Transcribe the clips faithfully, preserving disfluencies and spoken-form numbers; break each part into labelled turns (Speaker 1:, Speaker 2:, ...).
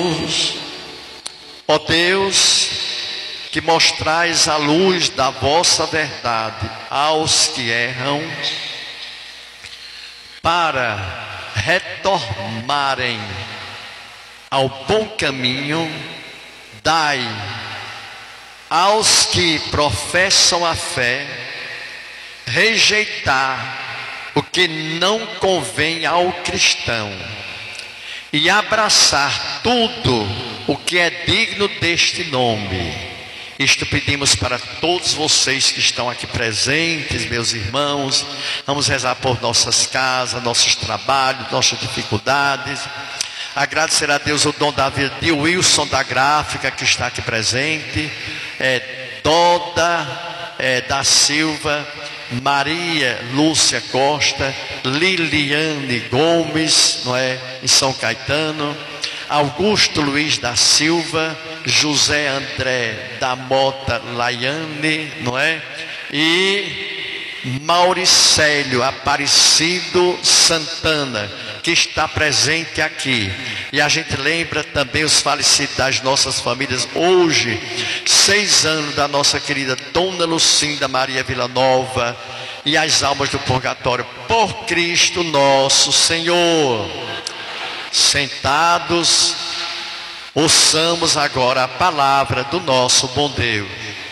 Speaker 1: Ó Deus, que mostrais a luz da vossa verdade aos que erram, para retornarem ao bom caminho, dai aos que professam a fé rejeitar o que não convém ao cristão e abraçar tudo o que é digno deste nome. Isto pedimos para todos vocês que estão aqui presentes, meus irmãos. Vamos rezar por nossas casas, nossos trabalhos, nossas dificuldades. Agradecer a Deus o dom da vida de Wilson da gráfica, que está aqui presente, é, Doda é, da Silva, Maria Lúcia Costa, Liliane Gomes, não é, em São Caetano, Augusto Luiz da Silva, José André da Mota Laiane, não é, e Mauricélio Aparecido Santana, que está presente aqui. E a gente lembra também os falecidos das nossas famílias. Hoje, seis anos da nossa querida Dona Lucinda Maria Villanova, e as almas do purgatório, por Cristo nosso Senhor. Sentados, ouçamos agora a palavra do nosso bom Deus.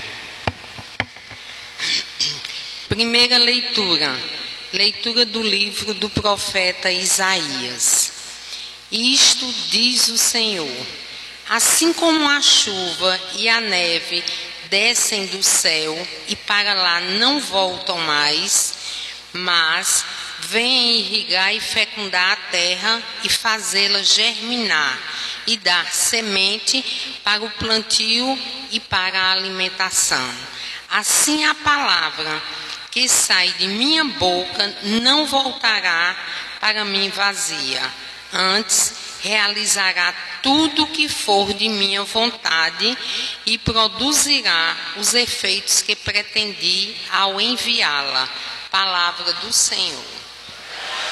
Speaker 2: Primeira leitura, leitura do livro do profeta Isaías. Isto diz o Senhor: assim como a chuva e a neve descem do céu e para lá não voltam mais, mas vêm irrigar e fecundar a terra e fazê-la germinar e dar semente para o plantio e para a alimentação. Assim a palavra que sai de minha boca não voltará para mim vazia, antes realizará tudo o que for de minha vontade e produzirá os efeitos que pretendi ao enviá-la. Palavra do Senhor.